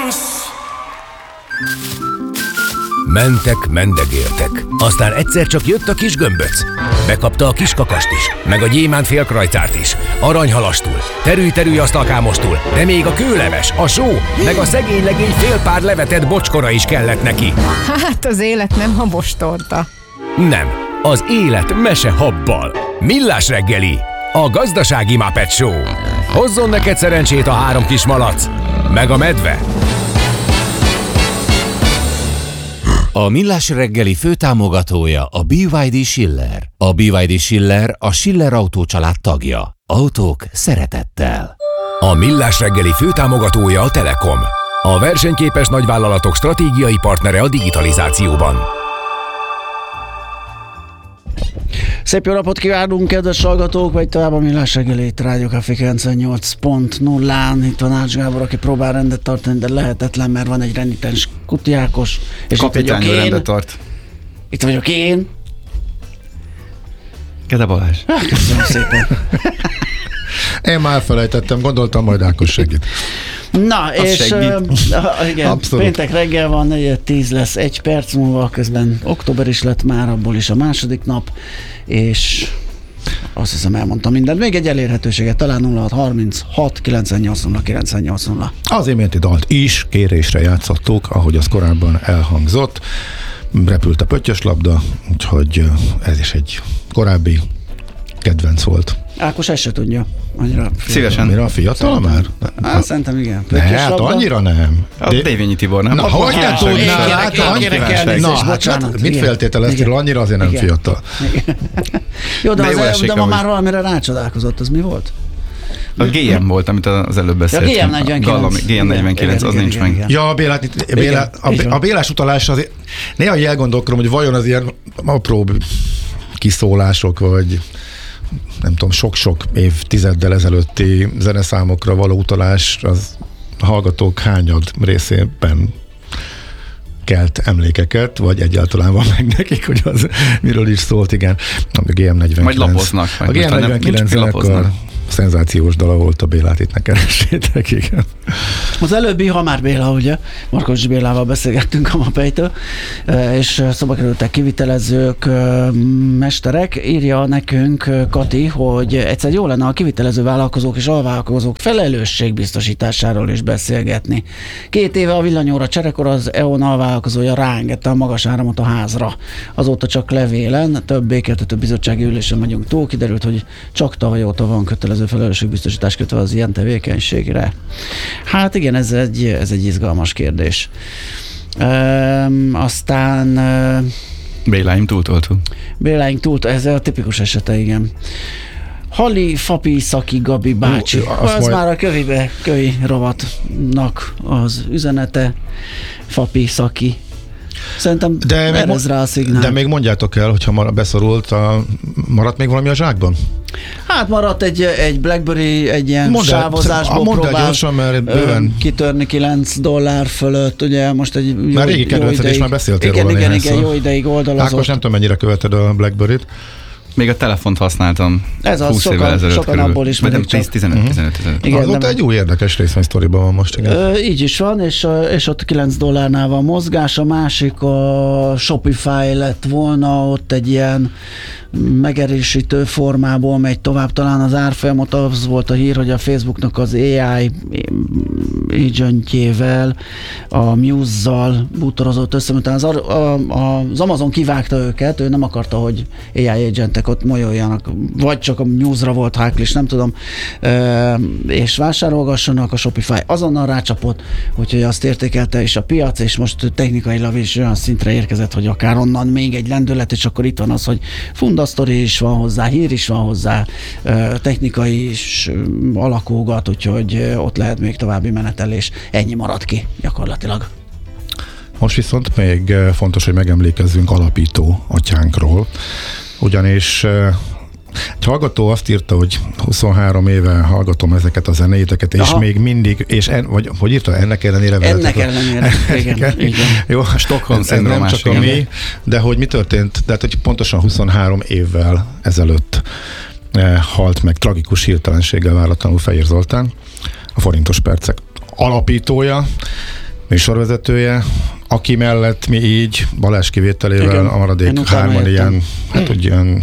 Mentek, mendegéltek. Aztán egyszer csak jött a kis gömböc. Bekapta a kis kakast is, meg a gyémánt félkrajcárt is, aranyhalastul, terülj asztalkámostul, de még a kőleves, a só, meg a szegény legény fél pár levetett bocskora is kellett neki. Hát az élet nem habostorta. Nem, az élet mese habbal. Millás reggeli, a gazdasági Muppet Show. Hozzon neked szerencsét a 3 kis malac, meg a medve. A Millás reggeli főtámogatója a BYD Schiller. A BYD Schiller a Schiller Autó család tagja. Autók szeretettel. A Millás reggeli főtámogatója a Telekom. A versenyképes nagyvállalatok stratégiai partnere a digitalizációban. Szép jó napot kívánunk, kedves hallgatók, vagy tovább a Millás reggelét, Rádió Café 98.0-án. Itt van Ács Gábor, aki próbál rendet tartani, de lehetetlen, mert van egy renitens Kuti Ákos. És kapitány rendet tart. Itt vagyok én. Kede Balázs. Köszönöm szépen. Én már elfelejtettem, gondoltam, majd Ákos segít. Na, az és igen, abszolút. Péntek reggel van, 4:10 lesz, 1 perc múlva, közben október is lett már, abból is a második nap, és azt hiszem elmondtam mindent. Még egy elérhetőséget, talán 0636 980 980. Az iménti dalt is kérésre játszottuk, ahogy az korábban elhangzott. Repült a pöttyöslabda, úgyhogy ez is egy korábbi kedvenc volt. Ákos ezt se tudja. Annyira Szívesen. Annyira fiatal már? Szerintem igen. Ne, hát annyira nem. A Dévényi Tibor, nem? Na, hogy ne tudnál? Mit feltételeztél? Annyira azért nem fiatal. Jó, De jó esik, de ma hogy- már valamire rácsodálkozott, az mi volt? A GM volt, amit az előbb beszéltünk. Ja, GM49. GM49, az nincs meg. Ja, a Bélás utalás azért néha elgondolkodom, hogy vajon az ilyen apróbb kiszólások, vagy nem tudom, sok-sok évtizeddel ezelőtti zeneszámokra való utalás az hallgatók hányad részében kelt emlékeket, vagy egyáltalán van meg nekik, hogy az miről is szólt, igen. A GM49. Majd lapoznak. A GM49 zenekar szenzációs dala volt, a Bélát itt ne keressétek, igen. Az előbbi, ha már Béla, ugye, Markos Bélával beszélgettünk a Mapejtől, és szóba kerültek kivitelezők, mesterek. Írja nekünk Kati, hogy egyszer jó lenne a kivitelező vállalkozók és alvállalkozók felelősségbiztosításáról is beszélgetni. 2 éve a villanyóra cserekor az EON alvállalkozója ráengedte a magas áramot a házra. Azóta csak levélen, több békéltető bizottsági ülésen vagyunk túl, kiderült, hogy csak tavaly óta van kötelező felelősségbiztosítás kötve az ilyen tevékenységre. Hát igen, ez egy izgalmas kérdés. Aztán Béláim túltoltuk. Béláink ez a tipikus esete, igen. Hali, Fapi, Szaki, Gabi bácsi. Az már a kövi rovatnak az üzenete. Fapi, Szaki. Szerintem erez rá a szignál. De még mondjátok el, hogyha beszorult, maradt még valami a zsákban? Hát maradt egy BlackBerry, egy ilyen sávozásból próbált kitörni $9 fölött, ugye most egy jó, már régi kedvenced, és már beszéltél róla igen, jó ideig oldalazott. Ákos, nem tudom, mennyire követed a BlackBerry-t. Még a telefont használtam. Ez az, 20 évvel ezelőtt sokan körül. abból is vagy 15. Igen, azóta egy új érdekes részvénysztoriban van most. Igen. Így is van, és ott $9 van mozgás. A másik a Shopify lett volna, ott egy ilyen megerősítő formából megy tovább. Talán az árfolyamot, az volt a hír, hogy a Facebooknak az AI agentjével, a Muse-zal bútorozott össze, miután az Amazon kivágta őket, ő nem akarta, hogy AI agentek ott molyoljanak, vagy csak a Muse-ra volt háklis, nem tudom, és vásárolgassanak. A Shopify azonnal rácsapott, úgyhogy azt értékelte is a piac, és most technikailag is olyan szintre érkezett, hogy akár onnan még egy lendület, és akkor itt van az, hogy fundasztori is van hozzá, hír is van hozzá, technikai is alakulgat, úgyhogy ott lehet még további menetelés. Ennyi marad ki gyakorlatilag. Most viszont még fontos, hogy megemlékezzünk alapító atyánkról, ugyanis egy hallgató azt írta, hogy 23 éve hallgatom ezeket a zenéiteket, és még mindig, vagy hogy írta? Ennek ellenére? Ennek ellenére, igen. Jó, a Stockholm nem csak a mi, de hogy mi történt, de hogy pontosan 23 évvel ezelőtt halt meg tragikus hirtelenséggel váratlanul Fejér Zoltán, a Forintos Percek alapítója, műsorvezetője, aki mellett mi így Balázs kivételével igen, a maradék hárman ilyen, hát úgy ilyen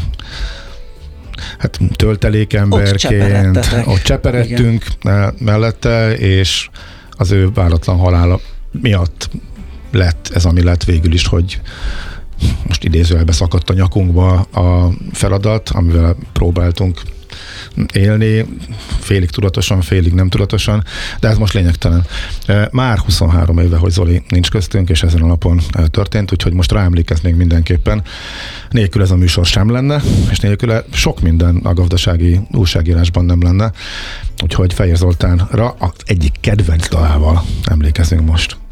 töltelékemberként ott cseperedtünk mellette, és az ő váratlan halála miatt lett ez, ami lett végül is, hogy most idézőjelbe szakadt a nyakunkba a feladat, amivel próbáltunk élni, félig tudatosan, félig nem tudatosan, de ez most lényegtelen. Már 23 éve, hogy Zoli nincs köztünk, és ezen a napon történt, úgyhogy most ráemlékeznénk mindenképpen. Nélkül ez a műsor sem lenne, és nélküle sok minden a gazdasági újságírásban nem lenne, úgyhogy Fejér Zoltánra az egyik kedvenc dalával emlékezünk most.